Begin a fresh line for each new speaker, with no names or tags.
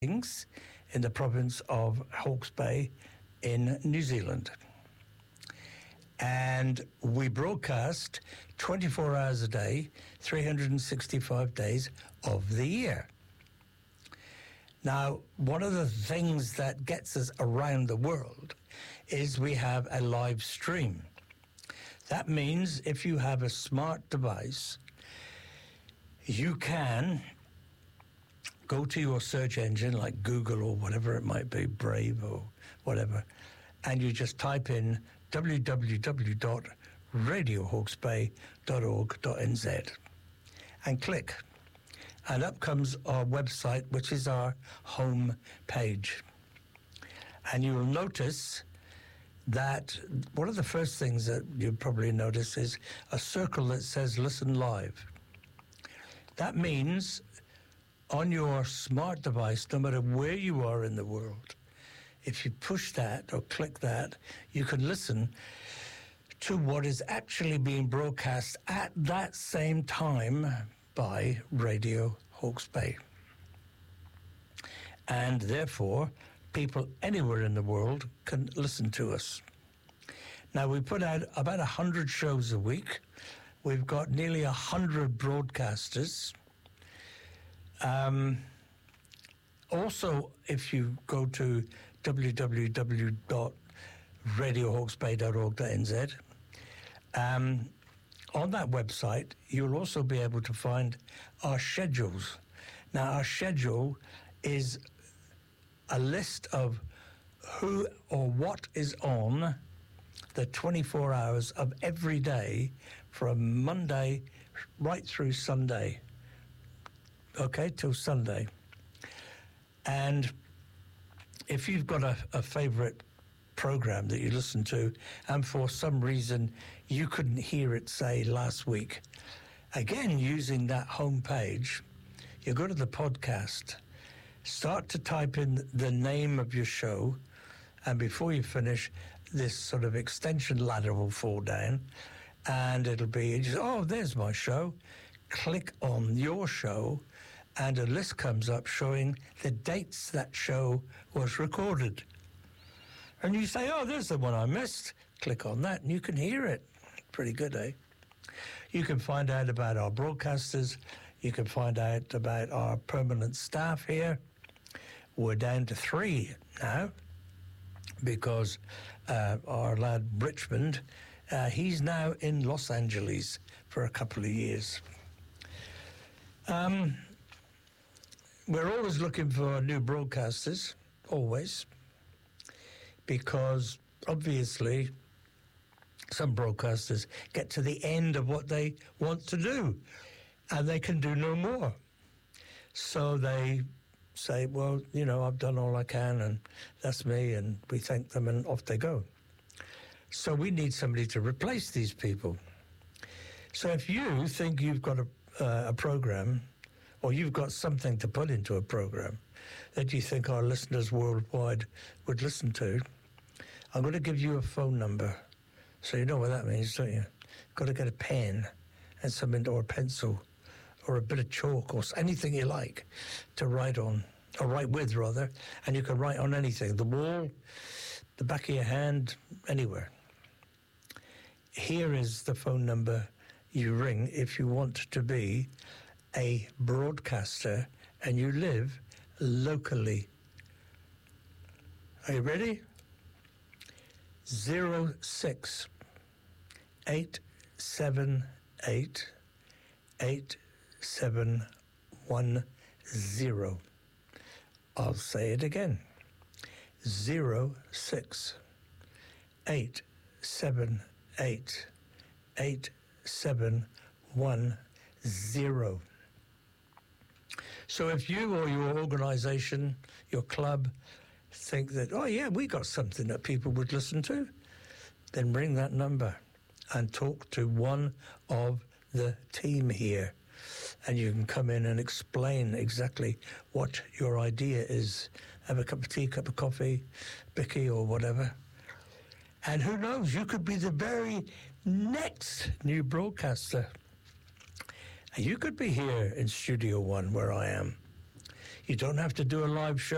in the province of Hawke's Bay in New Zealand. And we broadcast 24 hours a day, 365 days of the year. Now, one of the things that gets us around the world is we have a live stream. That means if you have a smart device, you can go to your search engine like Google or whatever it might be, Brave or whatever, and you just type in www.radiohawkesbay.org.nz and click. And up comes our website, which is our home page. And you will notice that one of the first things that you probably notice is a circle that says Listen Live. That means on your smart device, no matter where you are in the world, if you push that or click that, you can listen to what is actually being broadcast at that same time by Radio Hawke's Bay. And therefore, people anywhere in the world can listen to us. Now, we put out about 100 shows a week. We've got nearly 100 broadcasters. Also, if you go to www.radiohawkesbay.org.nz, on that website, you'll also be able to find our schedules. Now, our schedule is a list of who or what is on the 24 hours of every day from Monday right through Sunday. Okay, till Sunday. And if you've got a favorite program that you listen to and for some reason you couldn't hear it, say, last week, again, using that home page, you go to the podcast, start to type in the name of your show, and before you finish, this sort of extension ladder will fall down, and it'll be, just, oh, there's my show. Click on your show, and a list comes up showing the dates that show was recorded. And you say, oh, there's the one I missed. Click on that, and you can hear it. Pretty good, eh? You can find out about our broadcasters. You can find out about our permanent staff here. We're down to 3 now because our lad Richmond, he's now in Los Angeles for a couple of years. We're always looking for new broadcasters, always, because obviously some broadcasters get to the end of what they want to do and they can do no more. So they say, well, you know, I've done all I can and that's me, and we thank them and off they go. So we need somebody to replace these people. So if you think you've got a program, or you've got something to put into a program that you think our listeners worldwide would listen to, I'm going to give you a phone number. So you know what that means, don't you? Got to get a pen and something, or a pencil, or a bit of chalk, or anything you like to write on, or write with, rather. And you can write on anything, the wall, the back of your hand, anywhere. Here is the phone number you ring if you want to be a broadcaster and you live locally. Are you ready? 06 878 8710. I'll say it again. 06 878 8710. So if you or your organization, your club, think that, oh yeah, we got something that people would listen to, then ring that number and talk to one of the team here. And you can come in and explain exactly what your idea is. Have a cup of tea, cup of coffee, bicky or whatever. And who knows, you could be the very next new broadcaster. You could be here in Studio One where I am. You don't have to do a live show.